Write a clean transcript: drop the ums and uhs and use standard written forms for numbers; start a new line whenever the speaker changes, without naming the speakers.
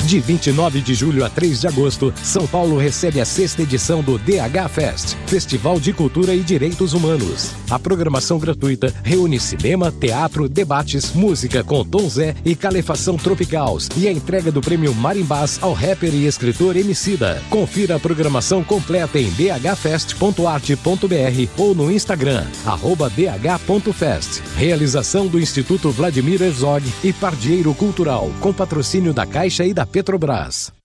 De 29 de julho a 3 de agosto, São Paulo recebe a 6ª edição do DH Fest, Festival de Cultura e Direitos Humanos. A programação gratuita reúne cinema, teatro, debates, música com Tom Zé e Calefação Tropicals e a entrega do prêmio Marimbás ao rapper e escritor Emicida. Confira a programação completa em dhfest.arte.br ou no Instagram, @dh.fest. Realização do Instituto Vladimir Herzog e Pardieiro Cultural, com patrocínio da Caixa e da Petrobras.